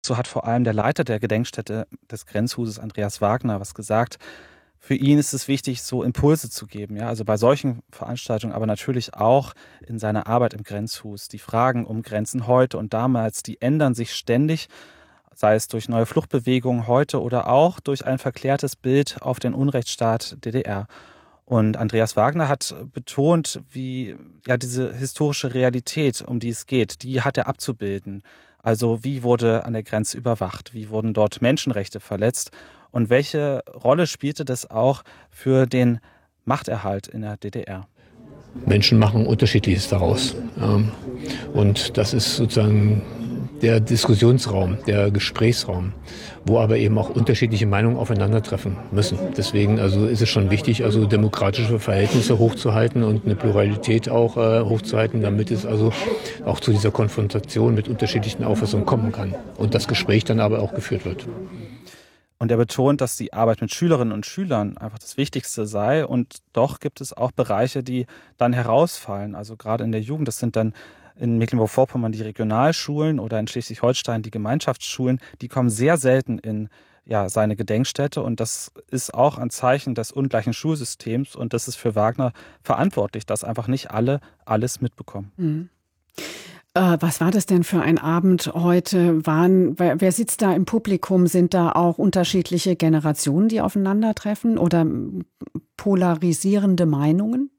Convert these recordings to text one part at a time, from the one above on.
So hat vor allem der Leiter der Gedenkstätte des Grenzhuses, Andreas Wagner, was gesagt. Für ihn ist es wichtig, so Impulse zu geben, ja, also bei solchen Veranstaltungen, aber natürlich auch in seiner Arbeit im Grenzhus. Die Fragen um Grenzen heute und damals, die ändern sich ständig, sei es durch neue Fluchtbewegungen heute oder auch durch ein verklärtes Bild auf den Unrechtsstaat DDR. Und Andreas Wagner hat betont, wie ja diese historische Realität, um die es geht, die hat er abzubilden. Also wie wurde an der Grenze überwacht? Wie wurden dort Menschenrechte verletzt? Und welche Rolle spielte das auch für den Machterhalt in der DDR? Menschen machen Unterschiedliches daraus. Und das ist sozusagen der Diskussionsraum, der Gesprächsraum, wo aber eben auch unterschiedliche Meinungen aufeinandertreffen müssen. Deswegen also ist es schon wichtig, also demokratische Verhältnisse hochzuhalten und eine Pluralität auch hochzuhalten, damit es also auch zu dieser Konfrontation mit unterschiedlichen Auffassungen kommen kann und das Gespräch dann aber auch geführt wird. Und er betont, dass die Arbeit mit Schülerinnen und Schülern einfach das Wichtigste sei. Und doch gibt es auch Bereiche, die dann herausfallen. Also gerade in der Jugend, das sind dann in Mecklenburg-Vorpommern die Regionalschulen oder in Schleswig-Holstein die Gemeinschaftsschulen. Die kommen sehr selten in seine Gedenkstätte. Und das ist auch ein Zeichen des ungleichen Schulsystems. Und das ist für Wagner verantwortlich, dass einfach nicht alle alles mitbekommen. Mhm. Was war das denn für ein Abend heute? Wer sitzt da im Publikum? Sind da auch unterschiedliche Generationen, die aufeinandertreffen oder polarisierende Meinungen?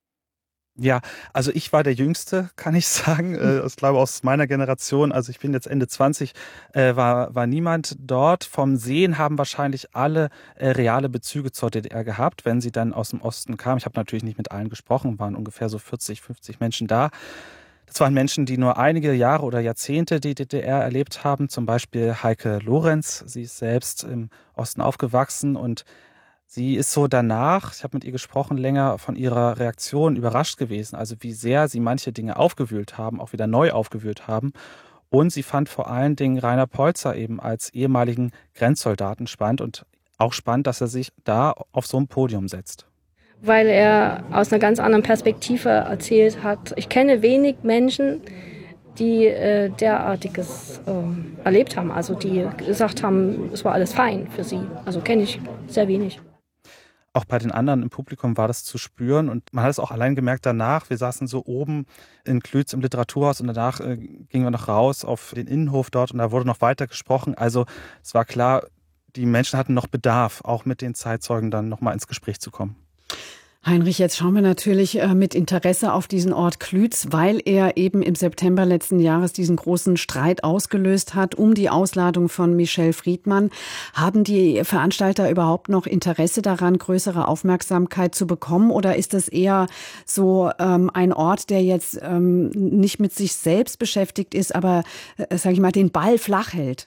Ja, also ich war der Jüngste, kann ich sagen. Ich glaube aus meiner Generation, also ich bin jetzt Ende 20, war niemand dort. Vom Sehen haben wahrscheinlich alle reale Bezüge zur DDR gehabt, wenn sie dann aus dem Osten kamen. Ich habe natürlich nicht mit allen gesprochen, waren ungefähr so 40, 50 Menschen da. Das waren Menschen, die nur einige Jahre oder Jahrzehnte die DDR erlebt haben. Zum Beispiel Heike Lorenz. Sie ist selbst im Osten aufgewachsen und sie ist so danach, ich habe mit ihr gesprochen, länger von ihrer Reaktion überrascht gewesen. Also wie sehr sie manche Dinge aufgewühlt haben, auch wieder neu aufgewühlt haben. Und sie fand vor allen Dingen Rainer Polzer eben als ehemaligen Grenzsoldaten spannend und auch spannend, dass er sich da auf so ein Podium setzt. Weil er aus einer ganz anderen Perspektive erzählt hat. Ich kenne wenig Menschen, die derartiges erlebt haben, also die gesagt haben, es war alles fein für sie. Also kenne ich sehr wenig. Auch bei den anderen im Publikum war das zu spüren und man hat es auch allein gemerkt danach. Wir saßen so oben in Klütz im Literaturhaus und danach gingen wir noch raus auf den Innenhof dort und da wurde noch weiter gesprochen. Also es war klar, die Menschen hatten noch Bedarf, auch mit den Zeitzeugen dann nochmal ins Gespräch zu kommen. Heinrich, jetzt schauen wir natürlich mit Interesse auf diesen Ort Klütz, weil er eben im September letzten Jahres diesen großen Streit ausgelöst hat um die Ausladung von Michel Friedmann. Haben die Veranstalter überhaupt noch Interesse daran, größere Aufmerksamkeit zu bekommen? Oder ist das eher so ein Ort, der jetzt nicht mit sich selbst beschäftigt ist, aber, sage ich mal, den Ball flach hält?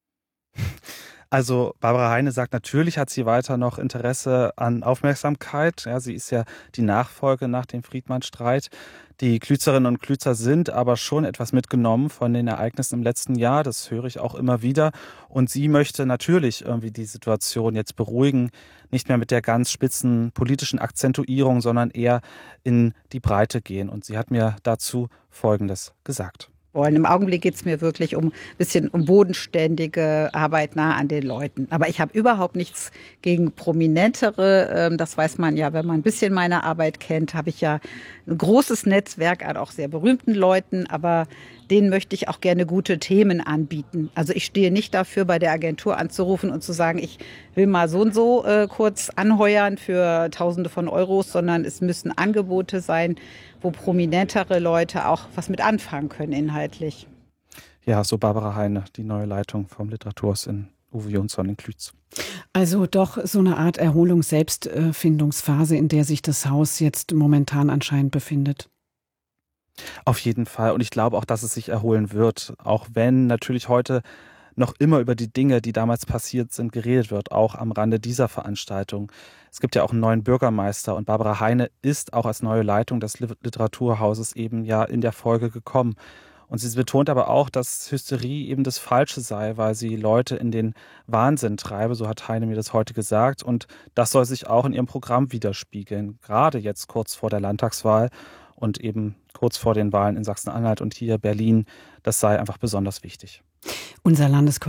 Also Barbara Heine sagt, natürlich hat sie weiter noch Interesse an Aufmerksamkeit. Ja, sie ist ja die Nachfolge nach dem Friedmann-Streit. Die Klützerinnen und Klützer sind aber schon etwas mitgenommen von den Ereignissen im letzten Jahr. Das höre ich auch immer wieder. Und sie möchte natürlich irgendwie die Situation jetzt beruhigen. Nicht mehr mit der ganz spitzen politischen Akzentuierung, sondern eher in die Breite gehen. Und sie hat mir dazu Folgendes gesagt. Im Augenblick geht es mir wirklich um ein bisschen um bodenständige Arbeit nah an den Leuten. Aber ich habe überhaupt nichts gegen Prominentere. Das weiß man ja, wenn man ein bisschen meine Arbeit kennt, habe ich ja ein großes Netzwerk an auch sehr berühmten Leuten. Aber denen möchte ich auch gerne gute Themen anbieten. Also ich stehe nicht dafür, bei der Agentur anzurufen und zu sagen, ich will mal so und so kurz anheuern für Tausende von Euros, sondern es müssen Angebote sein, wo prominentere Leute auch was mit anfangen können inhaltlich. Ja, so Barbara Heine, die neue Leitung vom Literaturhaus in Uwe Jonsson in Klütz. Also doch so eine Art Erholungs-Selbstfindungsphase, in der sich das Haus jetzt momentan anscheinend befindet. Auf jeden Fall. Und ich glaube auch, dass es sich erholen wird. Auch wenn natürlich heute noch immer über die Dinge, die damals passiert sind, geredet wird, auch am Rande dieser Veranstaltung. Es gibt ja auch einen neuen Bürgermeister und Barbara Heine ist auch als neue Leitung des Literaturhauses eben ja in der Folge gekommen. Und sie betont aber auch, dass Hysterie eben das Falsche sei, weil sie Leute in den Wahnsinn treibe, so hat Heine mir das heute gesagt. Und das soll sich auch in ihrem Programm widerspiegeln, gerade jetzt kurz vor der Landtagswahl und eben kurz vor den Wahlen in Sachsen-Anhalt und hier Berlin. Das sei einfach besonders wichtig. Unser Landeskorrespondent